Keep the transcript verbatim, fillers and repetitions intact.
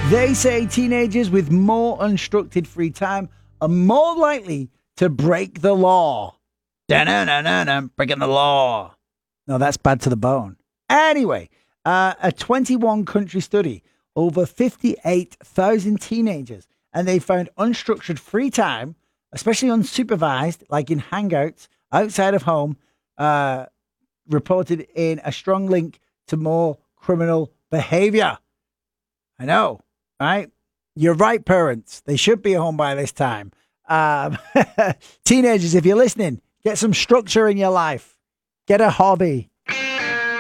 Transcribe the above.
They say teenagers with more unstructured free time are more likely to break the law. Da-na-na-na-na, breaking the law. No, that's bad to the bone. Anyway, uh, a twenty-one country study, over fifty-eight thousand teenagers, and they found unstructured free time, especially unsupervised, like in hangouts outside of home, uh, reported in a strong link to more criminal behavior. I know, right? You're right, parents. They should be home by this time. Um, teenagers, if you're listening, get some structure in your life. Get a hobby.